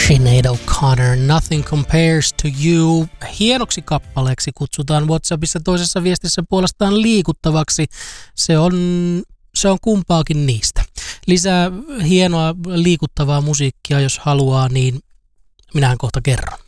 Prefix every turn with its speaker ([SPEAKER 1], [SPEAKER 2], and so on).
[SPEAKER 1] Sinead O'Connor, Nothing Compares to You. Hienoksi kappaleeksi kutsutaan WhatsAppissa, toisessa viestissä puolestaan liikuttavaksi. Se on kumpaakin niistä. Lisää hienoa liikuttavaa musiikkia, jos haluaa, niin minähän kohta kerron.